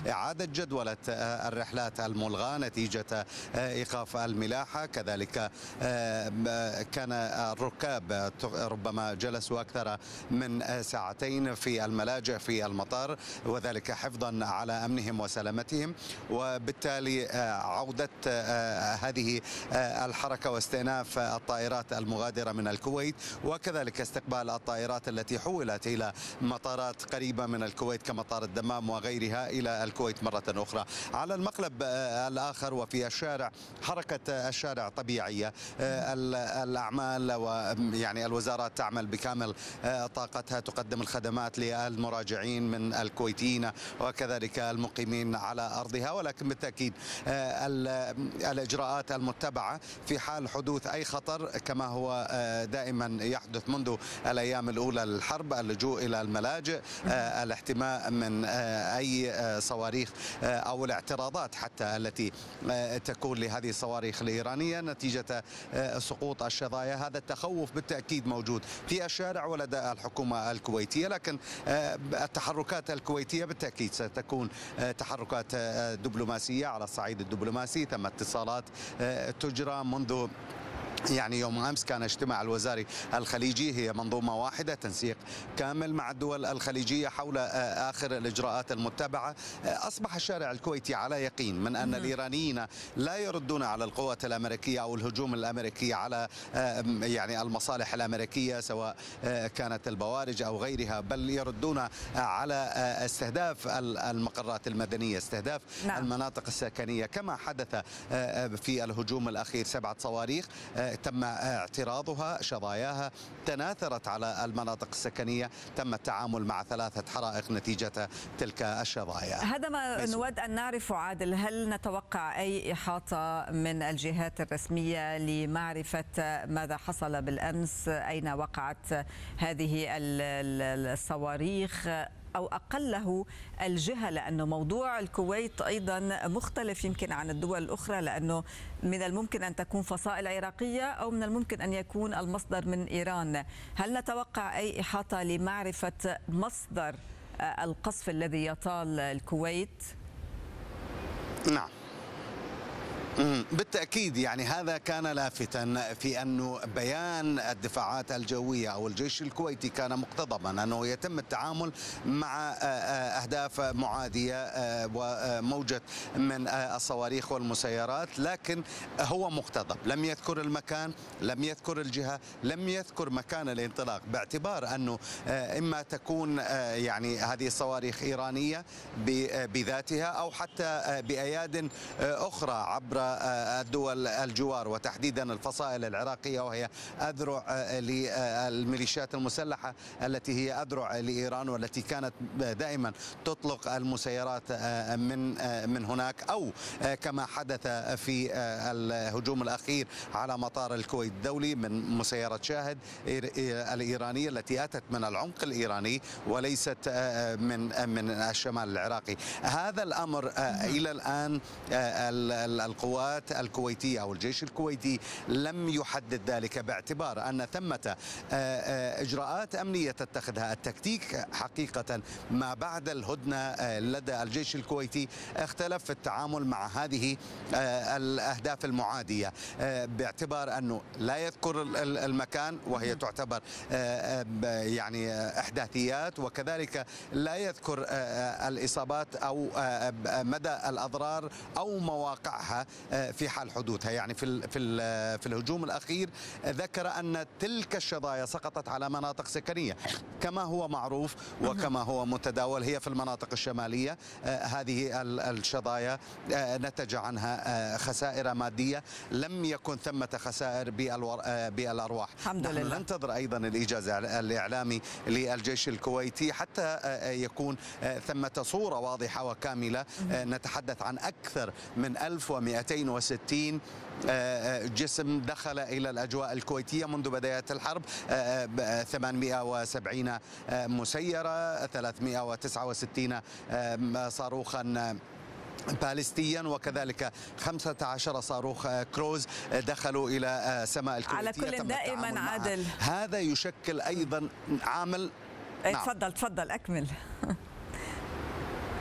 إعادة جدولة الرحلات الملغاة نتيجة إيقاف الملاحة. كذلك كان الركاب ربما جلسوا أكثر من ساعتين في الملاجئ في المطار، وذلك حفظا على أمنهم وسلامتهم، وبالتالي عودة هذه الحركة واستئناف الطائرات المغادرة من الكويت، وكذلك استقبال الطائرات التي حولت إلى مطارات قريبة من الكويت كمطار الدمام وغيرها إلى الكويت مرة أخرى. على المقلب الآخر وفي الشارع، حركة الشارع طبيعية، الأعمال ويعني الوزارات تعمل بكامل طاقتها، تقدم الخدمات للمراجعين من الكويتيين وكذلك المقيمين على أرضها، ولكن بالتأكيد الإجراءات المتبعة في حال حدوث أي خطر كما هو دائما يحدث منذ الأيام الأولى للحرب، اللجوء إلى الملاجئ، الاحتماء من أي صواريخ أو الاعتراضات حتى التي تكون لهذه الصواريخ الإيرانية نتيجة سقوط الشظايا. هذا التخوف بالتأكيد موجود في الشارع ولدى الحكومة الكويتية، لكن التحركات الكويتية بالتأكيد ستكون تحركات دبلوماسية. على الصعيد الدبلوماسي تم اتصالات تجرى منذ يوم أمس، كان اجتماع الوزاري الخليجي، هي منظومة واحدة، تنسيق كامل مع الدول الخليجية حول آخر الإجراءات المتبعة. أصبح الشارع الكويتي على يقين من أن الإيرانيين لا يردون على القوات الأمريكية أو الهجوم الأمريكي على المصالح الأمريكية سواء كانت البوارج أو غيرها، بل يردون على استهداف المقرات المدنية، استهداف المناطق السكنية، كما حدث في الهجوم الأخير. 7 صواريخ تم اعتراضها، شظاياها تناثرت على المناطق السكنية، تم التعامل مع 3 حرائق نتيجة تلك الشظايا. هذا ما نود أن نعرف. عادل، هل نتوقع أي إحاطة من الجهات الرسمية لمعرفة ماذا حصل بالأمس؟ أين وقعت هذه الصواريخ أو أقله الجهة؟ لأنه موضوع الكويت أيضا مختلف يمكن عن الدول الأخرى، لأنه من الممكن أن تكون فصائل عراقية أو من الممكن أن يكون المصدر من إيران. هل نتوقع أي إحاطة لمعرفة مصدر القصف الذي يطال الكويت؟ نعم بالتأكيد، هذا كان لافتا في أنه بيان الدفاعات الجوية أو الجيش الكويتي كان مقتضبا أنه يتم التعامل مع أهداف معادية وموجة من الصواريخ والمسيرات، لكن هو مقتضب، لم يذكر المكان، لم يذكر الجهة، لم يذكر مكان الانطلاق، باعتبار أنه إما تكون هذه الصواريخ إيرانية بذاتها أو حتى بأياد أخرى عبر الدول الجوار، وتحديدا الفصائل العراقية وهي أذرع للميليشيات المسلحة التي هي أذرع لإيران، والتي كانت دائما تطلق المسيرات من هناك، أو كما حدث في الهجوم الأخير على مطار الكويت الدولي من مسيرة شاهد الإيرانية التي أتت من العمق الإيراني وليست من الشمال العراقي. هذا الأمر إلى الآن القوات الكويتية أو الجيش الكويتي لم يحدد ذلك، باعتبار أن ثمة إجراءات أمنية تتخذها. التكتيك حقيقة ما بعد الهدنة لدى الجيش الكويتي اختلف في التعامل مع هذه الأهداف المعادية، باعتبار أنه لا يذكر المكان وهي تعتبر إحداثيات، وكذلك لا يذكر الإصابات أو مدى الأضرار أو مواقعها في حال حدوثها. في الهجوم الأخير ذكر أن تلك الشظايا سقطت على مناطق سكنية كما هو معروف وكما هو متداول، هي في المناطق الشمالية. هذه الشظايا نتج عنها خسائر مادية، لم يكن ثمة خسائر بالأرواح. الحمد لله. ننتظر أيضا الإيجاز الإعلامي للجيش الكويتي حتى يكون ثمة صورة واضحة وكاملة. نتحدث عن أكثر من 1260 جسم دخل إلى الأجواء الكويتية منذ بداية الحرب، 870 مسيرة، 369 صاروخا باليستيا، وكذلك 15 صاروخ كروز دخلوا إلى سماء الكويتية. على كل دائما عادل، هذا يشكل أيضا عامل. تفضل أكمل.